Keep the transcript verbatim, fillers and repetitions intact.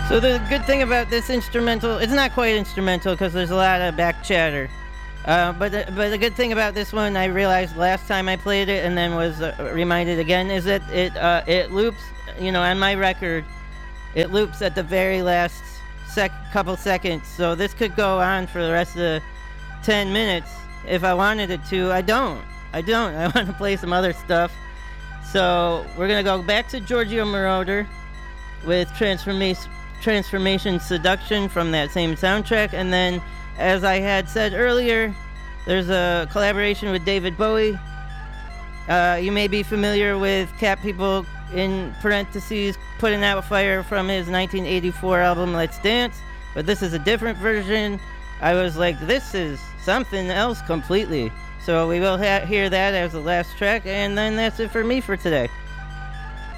So the good thing about this instrumental, it's not quite instrumental because there's a lot of back chatter. Uh, but the, but the good thing about this one, I realized last time I played it and then was uh, reminded again, is that it uh, it loops, you know, on my record, it loops at the very last sec- couple seconds. So this could go on for the rest of the ten minutes if I wanted it to. I don't. I don't. I want to play some other stuff. So we're going to go back to Giorgio Moroder with Transforma- Transformation Seduction from that same soundtrack. And then, as I had said earlier, there's a collaboration with David Bowie. Uh, you may be familiar with Cat People, in parentheses, Putting Out Fire from his nineteen eighty-four album Let's Dance. But this is a different version. I was like, this is something else completely. So we will ha- hear that as the last track, and then that's it for me for today.